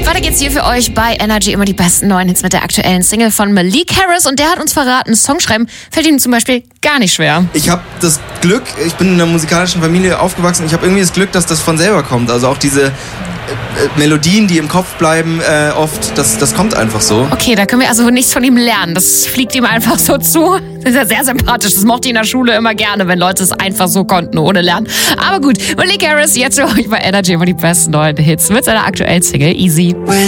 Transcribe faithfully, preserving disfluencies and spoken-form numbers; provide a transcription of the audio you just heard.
Weiter geht's hier für euch bei Energy, immer die besten neuen Hits mit der aktuellen Single von Malik Harris. Und der hat uns verraten, Songschreiben fällt ihm zum Beispiel gar nicht schwer. Ich habe das Glück, ich bin in einer musikalischen Familie aufgewachsen, ich habe irgendwie das Glück, dass das von selber kommt. Also auch diese äh, Melodien, die im Kopf bleiben, äh, oft, das, das kommt einfach so. Okay, da können wir also nichts von ihm lernen. Das fliegt ihm einfach so zu. Das ist ja sehr sympathisch. Das mochte ich in der Schule immer gerne, wenn Leute es einfach so konnten, ohne Lernen. Aber gut, Malik Harris, jetzt für euch bei Energy immer die besten neuen Hits mit seiner aktuellen Single Easy.